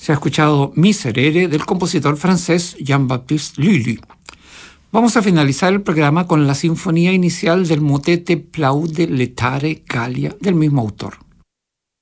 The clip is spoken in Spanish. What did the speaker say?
Se ha escuchado Miserere del compositor francés Jean-Baptiste Lully. Vamos a finalizar el programa con la sinfonía inicial del motete Plaude Letare Gallia del mismo autor.